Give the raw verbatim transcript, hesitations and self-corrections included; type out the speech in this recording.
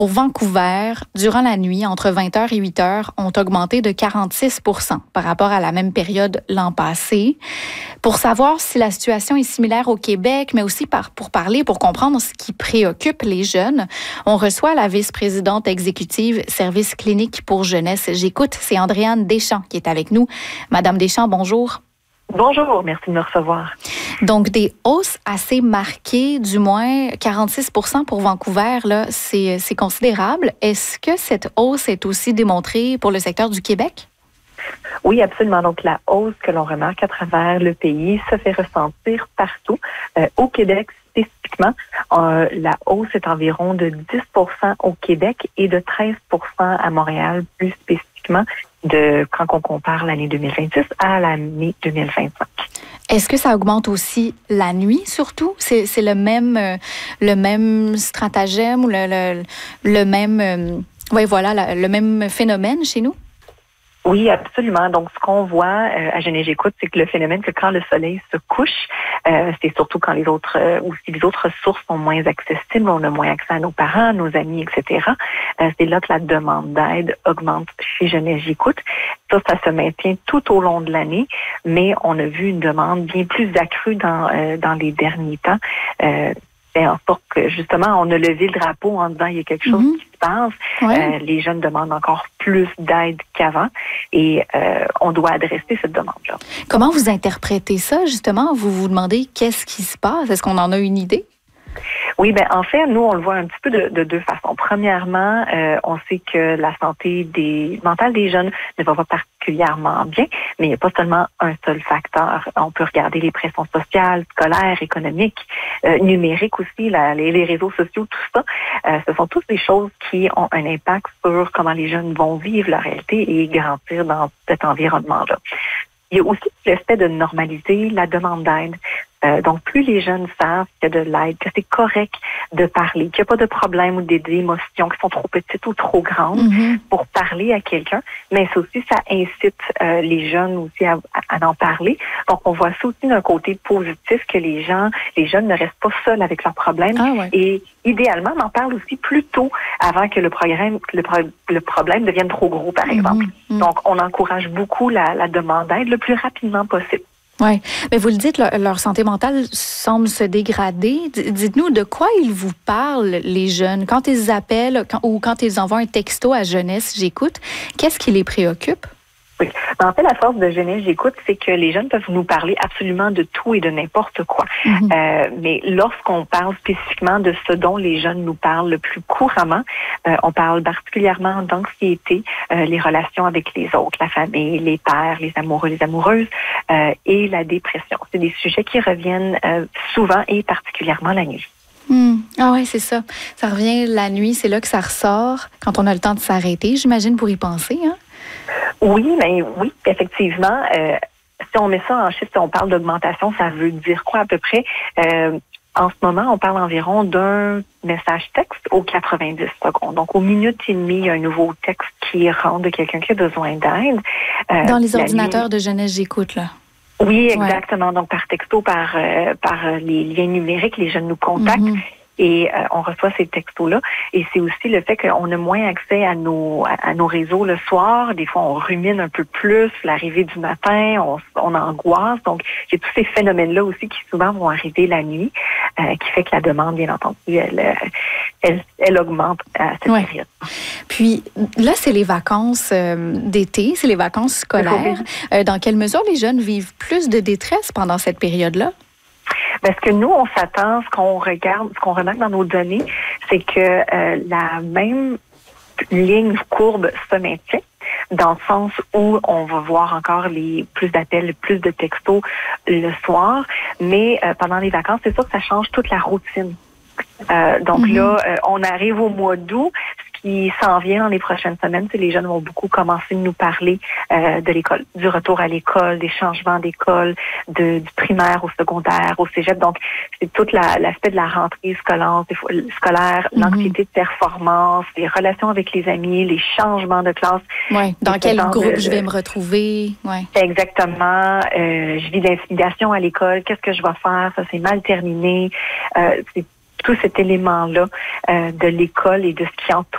Au Vancouver, durant la nuit, entre vingt heures et huit heures, ont augmenté de quarante-six pour cent par rapport à la même période l'an passé. Pour savoir si la situation est similaire au Québec, mais aussi par, pour parler, pour comprendre ce qui préoccupe les jeunes, on reçoit la vice-présidente exécutive Service clinique pour jeunesse. J'écoute, c'est Andréane Deschamps qui est avec nous. Madame Deschamps, bonjour. Bonjour, merci de me recevoir. Donc, des hausses assez marquées, du moins quarante-six pour cent pour Vancouver, là, c'est, c'est considérable. Est-ce que cette hausse est aussi démontrée pour le secteur du Québec? Oui, absolument. Donc, la hausse que l'on remarque à travers le pays se fait ressentir partout. Euh, au Québec, spécifiquement, euh, la hausse est environ de dix pour cent au Québec et de treize pour cent à Montréal, plus spécifiquement, de quand on compare l'année deux mille vingt-six à l'année deux mille vingt-cinq. Est-ce que ça augmente aussi la nuit, surtout? C'est, c'est le même euh, le même stratagème ou le, le, le même euh, ouais, voilà, la, le même phénomène chez nous? Oui, absolument. Donc, ce qu'on voit euh, à Genève J'écoute, c'est que le phénomène que quand le soleil se couche, euh, c'est surtout quand les autres euh, ou si les autres sources sont moins accessibles, on a moins accès à nos parents, à nos amis, et cetera. Euh, c'est là que la demande d'aide augmente chez Genève J'écoute. Ça, ça se maintient tout au long de l'année, mais on a vu une demande bien plus accrue dans euh, dans les derniers temps. Euh, fait en sorte que, justement, on a levé le drapeau en disant il y a quelque chose mm-hmm. qui se passe. Ouais. Euh, les jeunes demandent encore plus d'aide qu'avant et euh, on doit adresser cette demande-là. Comment vous interprétez ça, justement? Vous vous demandez qu'est-ce qui se passe? Est-ce qu'on en a une idée? Oui, ben en fait, nous, on le voit un petit peu de, de deux façons. Premièrement, euh, on sait que la santé des mentale des jeunes ne va pas particulièrement bien, mais il n'y a pas seulement un seul facteur. On peut regarder les pressions sociales, scolaires, économiques, euh, numériques aussi, la, les, les réseaux sociaux, tout ça. Euh, ce sont toutes des choses qui ont un impact sur comment les jeunes vont vivre la réalité et grandir dans cet environnement-là. Il y a aussi le fait de normaliser la demande d'aide. Euh, donc, plus les jeunes savent qu'il y a de l'aide, que c'est correct de parler, qu'il n'y a pas de problème ou des, des émotions qui sont trop petites ou trop grandes mm-hmm. pour parler à quelqu'un, mais ça aussi, ça incite euh, les jeunes aussi à, à, à en parler. Donc, on voit ça aussi d'un côté positif que les gens, les jeunes ne restent pas seuls avec leurs problèmes ah ouais. et idéalement, on en parle aussi plus tôt avant que le, programme, le, pro, le problème devienne trop gros, par exemple. Mm-hmm. Donc, on encourage beaucoup la, la demande d'aide le plus rapidement possible. Oui, mais vous le dites, leur, leur santé mentale semble se dégrader. D- dites-nous de quoi ils vous parlent, les jeunes, quand ils appellent quand, ou quand ils envoient un texto à Jeunesse J'écoute, qu'est-ce qui les préoccupe? Oui. En fait, la force de Jeunesse J'écoute, c'est que les jeunes peuvent nous parler absolument de tout et de n'importe quoi. Mm-hmm. Euh, mais lorsqu'on parle spécifiquement de ce dont les jeunes nous parlent le plus couramment, euh, on parle particulièrement d'anxiété, euh, les relations avec les autres, la famille, les pères, les amoureux, les amoureuses euh, et la dépression. C'est des sujets qui reviennent euh, souvent et particulièrement la nuit. Mmh. Ah ouais, c'est ça. Ça revient la nuit, c'est là que ça ressort, quand on a le temps de s'arrêter, j'imagine, pour y penser, hein? Oui, mais oui, effectivement. Euh, si on met ça en chiffres, si on parle d'augmentation, ça veut dire quoi à peu près? Euh, en ce moment, on parle environ d'un message texte aux quatre-vingt-dix secondes. Donc, aux minutes et demie, il y a un nouveau texte qui rentre de quelqu'un qui a besoin d'aide. Euh, Dans les ordinateurs nuit, de Jeunesse J'écoute, là. Oui, exactement. Ouais. Donc, par texto, par, euh, par les liens numériques, les jeunes nous contactent. Mm-hmm. Et euh, on reçoit ces textos-là. Et c'est aussi le fait qu'on a moins accès à nos à, à nos réseaux le soir. Des fois, on rumine un peu plus. L'arrivée du matin, on, on angoisse. Donc, il y a tous ces phénomènes-là aussi qui souvent vont arriver la nuit, euh, qui fait que la demande, bien entendu, elle, elle, elle augmente à cette ouais. période. Puis là, c'est les vacances euh, d'été, c'est les vacances scolaires. Euh, dans quelle mesure les jeunes vivent plus de détresse pendant cette période-là? Parce que nous, on s'attend, ce qu'on regarde, ce qu'on remarque dans nos données, c'est que euh, la même ligne courbe se maintient, dans le sens où on va voir encore les plus d'appels, plus de textos le soir, mais euh, pendant les vacances, c'est sûr que ça change toute la routine. Euh, donc mm-hmm. là, euh, on arrive au mois d'août. Ce qui s'en vient dans les prochaines semaines, c'est que les jeunes vont beaucoup commencer de nous parler euh, de l'école, du retour à l'école, des changements d'école, de, du primaire au secondaire, au cégep. Donc, c'est tout la, l'aspect de la rentrée scolaire, scolaire mm-hmm. l'anxiété de performance, les relations avec les amis, les changements de classe. Oui, dans quel groupe de, je vais me retrouver. Ouais. Exactement. Euh, je vis d'intimidation à l'école. Qu'est-ce que je vais faire? Ça s'est mal terminé. Euh, c'est tout cet élément-là euh, de l'école et de ce qui entoure